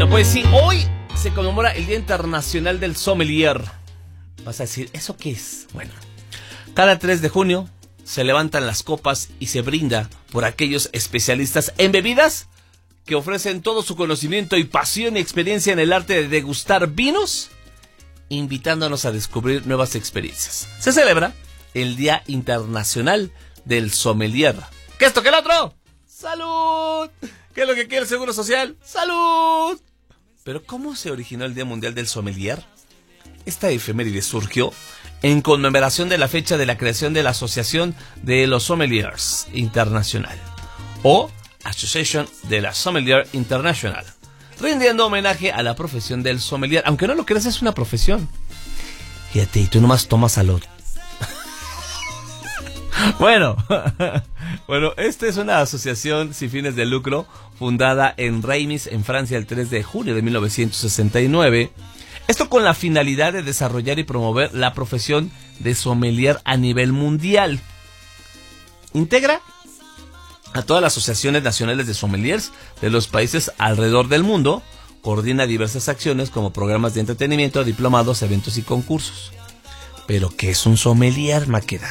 Bueno, pues sí, hoy se conmemora el Día Internacional del Sommelier. Vas a decir, ¿eso qué es? Bueno, cada 3 de junio se levantan las copas y se brinda por aquellos especialistas en bebidas que ofrecen todo su conocimiento y pasión y experiencia en el arte de degustar vinos, invitándonos a descubrir nuevas experiencias. Se celebra el Día Internacional del Sommelier. ¿Qué esto, qué el otro? ¡Salud! ¿Qué es lo que quiere el Seguro Social? ¡Salud! Pero ¿cómo se originó el Día Mundial del Sommelier? Esta efeméride surgió en conmemoración de la fecha de la creación de la Asociación de los Sommeliers Internacional, o Association de la Sommelier International, rindiendo homenaje a la profesión del sommelier. Aunque no lo creas, es una profesión. Fíjate, y tú nomás tomas salud. Bueno, esta es una asociación sin fines de lucro fundada en Reims, en Francia, el 3 de junio de 1969. Esto con la finalidad de desarrollar y promover la profesión de sommelier a nivel mundial. Integra a todas las asociaciones nacionales de sommeliers de los países alrededor del mundo. Coordina diversas acciones como programas de entretenimiento, diplomados, eventos y concursos. ¿Pero qué es un sommelier, Maqueda?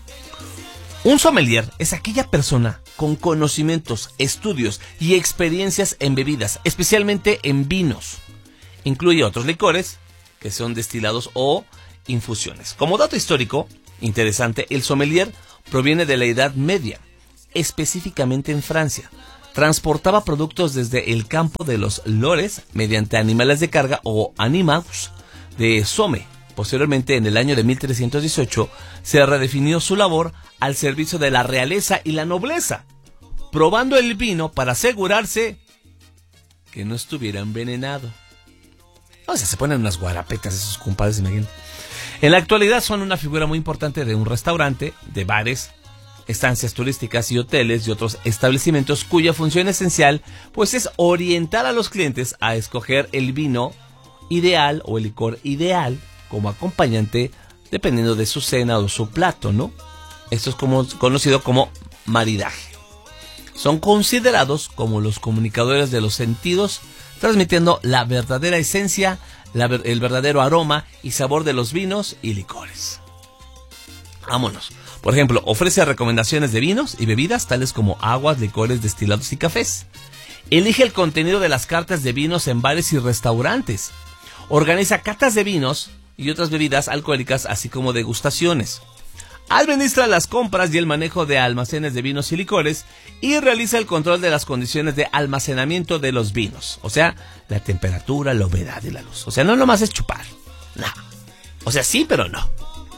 Un sommelier es aquella persona con conocimientos, estudios y experiencias en bebidas, especialmente en vinos. Incluye otros licores, que son destilados o infusiones. Como dato histórico interesante, el sommelier proviene de la Edad Media, específicamente en Francia. Transportaba productos desde el campo de los lores mediante animales de carga o animaux de Somme. Posteriormente, en el año de 1318, se redefinió su labor al servicio de la realeza y la nobleza, probando el vino para asegurarse que no estuviera envenenado. O sea, se ponen unas guarapetas esos compadres, imagínate. En la actualidad son una figura muy importante de un restaurante, de bares, estancias turísticas y hoteles y otros establecimientos cuya función esencial pues es orientar a los clientes a escoger el vino ideal o el licor ideal como acompañante dependiendo de su cena o su plato, ¿no? Esto es conocido como maridaje. Son considerados como los comunicadores de los sentidos, transmitiendo la verdadera esencia, el verdadero aroma y sabor de los vinos y licores. Vámonos. Por ejemplo, ofrece recomendaciones de vinos y bebidas tales como aguas, licores, destilados y cafés. Elige el contenido de las cartas de vinos en bares y restaurantes. Organiza catas de vinos y otras bebidas alcohólicas, así como degustaciones. Administra las compras y el manejo de almacenes de vinos y licores y realiza el control de las condiciones de almacenamiento de los vinos. O sea, la temperatura, la humedad y la luz. O sea, no nomás es chupar. No. O sea, sí, pero no.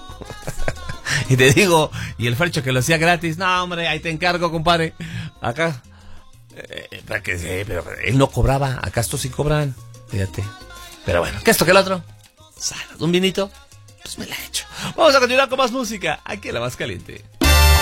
Y te digo, y el Fercho que lo hacía gratis, no hombre, ahí te encargo, compadre. Acá, pero él no cobraba, acá estos sí cobran, fíjate. Pero bueno, ¿qué esto, qué el otro? Salud, un vinito, pues me la he hecho. Vamos a continuar con más música, aquí en La Más Caliente.